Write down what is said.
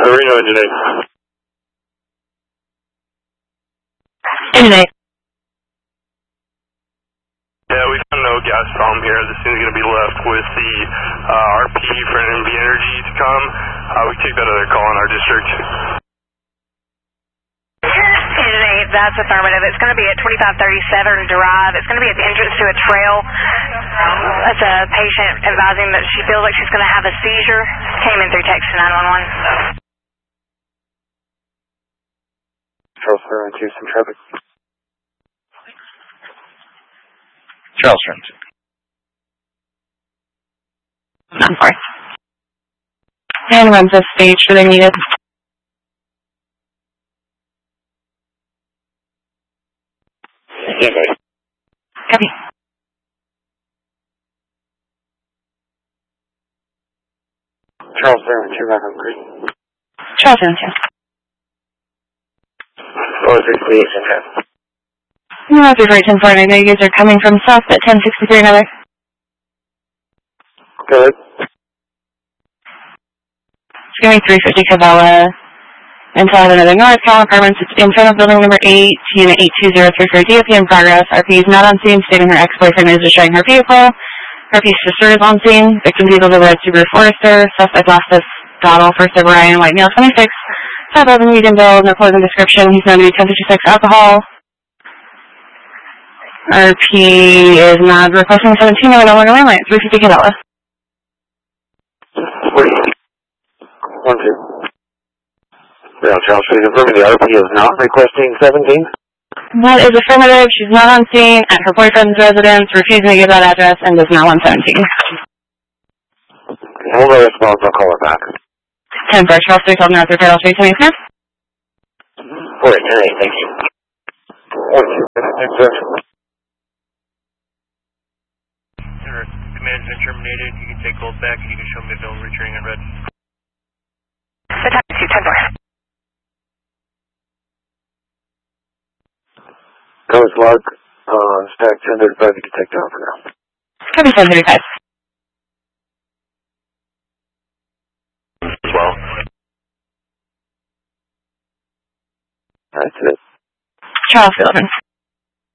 Reno, Engine 8. Engine 8. Yeah, we found no gas problem here. This thing's going to be left with the RP for NV Energy to come. We take that other call in our district. Engine 8, that's affirmative. It's going to be at 2530 Drive. It's going to be at the entrance to a trail. That's a patient advising that she feels like she's going to have a seizure. Came in through text to 911. Charles Fairway 2, some traffic. Charles Fairway 2. I'm sorry. And runs this stage where they needed. Copy. Charles Fairway 2, back on green. Charles Fairway 2. 468, some traffic. No, that's right, 1049. I know you guys are coming from south at 1063 another. Good. It's going 350 Cabela until another north. Cal Apartments. It's in front of building number 8, unit 82034. DOP in progress. RP is not on scene, stating her ex-boyfriend is destroying her vehicle. RP's sister is on scene. Victim vehicle is a red Subaru Forester. Suspect last us Donald, first of Ryan, white male, 26. 5,000 medium build, no clothing description. He's known to be 1056 alcohol. RP is not requesting 17, no longer landline. 350 Cabela. 1, 2. Ground Charles Street, confirming the RP is not requesting 17. That is affirmative. She's not on scene at her boyfriend's residence, refusing to give that address, and does not want 17. Hold our response, I'll call her back. 10 for Charles Street, North Repair, Street, 20 Smith. 488, thank you. 1, 2, Command's been terminated. You can take gold back and you can show me the bill returning in red. The time is 10-4. Coast log, stack 1035, you can take down for now. Copy 1035. 12. That's it. Charles Fielder.